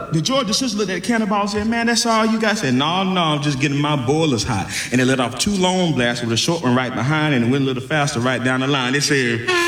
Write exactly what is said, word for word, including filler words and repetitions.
the Georgia sister looked at the cannonball and said, man, that's all you got? I said, no, no, I'm just getting my boilers hot. And they let off two long blasts with a short one right behind and it went a little faster right down the line. They said...